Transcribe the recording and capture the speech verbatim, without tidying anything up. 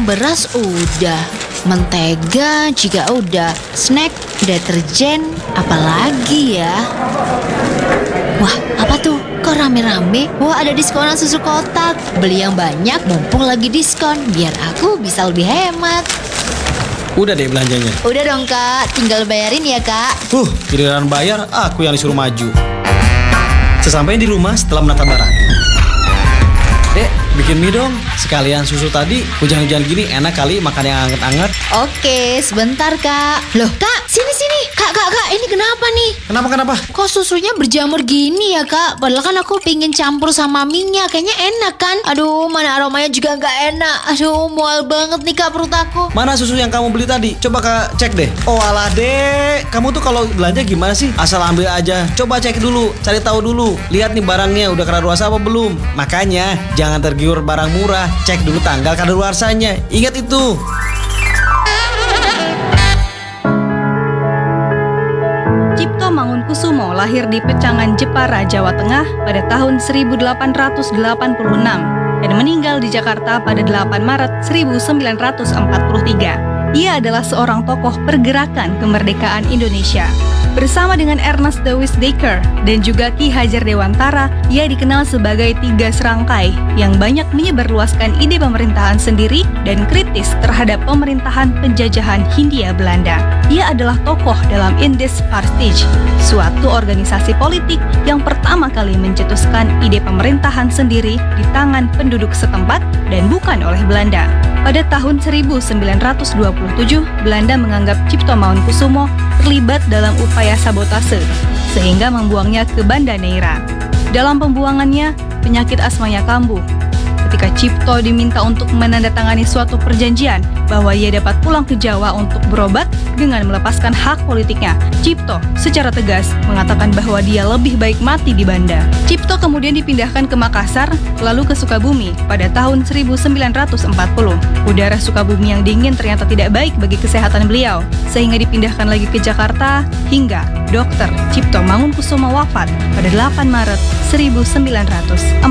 beras udah, mentega juga udah, snack, deterjen, apalagi ya? Wah, apa tuh? Kok rame-rame? Wah, ada diskonan susu kotak. Beli yang banyak mumpung lagi diskon, biar aku bisa lebih hemat. Udah deh belanjanya. Udah dong kak, tinggal bayarin ya kak. Huh, giliran bayar, aku yang disuruh maju. Sesampainya di rumah setelah menata barang. Dek, bikin mie dong. Sekalian susu tadi, hujan-hujan gini enak kali makan yang anget-anget. Oke, sebentar kak. Loh kak, sini-sini. Kak, kak, kak, ini kenapa nih? Kenapa-kenapa? Kok susunya berjamur gini ya kak? Padahal kan aku pingin campur sama minyak. Kayaknya enak kan? Aduh, mana aromanya juga nggak enak. Aduh, mual banget nih kak perut aku. Mana susu yang kamu beli tadi? Coba kak cek deh. Oh alah dek, kamu tuh kalau belanja gimana sih? Asal ambil aja. Coba cek dulu, cari tahu dulu. Lihat nih barangnya udah kadaluarsa apa belum. Makanya jangan tergiur barang murah. Cek dulu tanggal kadaluarsanya. Ingat itu. Cipto Mangunkusumo lahir di Pecangan, Jepara, Jawa Tengah pada tahun seribu delapan ratus delapan puluh enam dan meninggal di Jakarta pada delapan Maret seribu sembilan ratus empat puluh tiga. Ia adalah seorang tokoh pergerakan kemerdekaan Indonesia. Bersama dengan Ernest de Wisdaker dan juga Ki Hajar Dewantara, ia dikenal sebagai tiga serangkai yang banyak menyebarluaskan ide pemerintahan sendiri dan kritis terhadap pemerintahan penjajahan Hindia Belanda. Ia adalah tokoh dalam Indispartige, suatu organisasi politik yang pertama kali mencetuskan ide pemerintahan sendiri di tangan penduduk setempat dan bukan oleh Belanda. Pada tahun seribu sembilan ratus dua puluh tujuh, Belanda menganggap Cipto Mangunkusumo terlibat dalam upaya sabotase, sehingga membuangnya ke Banda Neira. Dalam pembuangannya, penyakit asmanya kambuh. Ketika Cipto diminta untuk menandatangani suatu perjanjian bahwa ia dapat pulang ke Jawa untuk berobat dengan melepaskan hak politiknya, Cipto secara tegas mengatakan bahwa dia lebih baik mati di Banda. Cipto kemudian dipindahkan ke Makassar, lalu ke Sukabumi pada tahun seribu sembilan ratus empat puluh. Udara Sukabumi yang dingin ternyata tidak baik bagi kesehatan beliau, sehingga dipindahkan lagi ke Jakarta hingga dokter Cipto Mangunkusumo wafat pada delapan Maret seribu sembilan ratus empat puluh.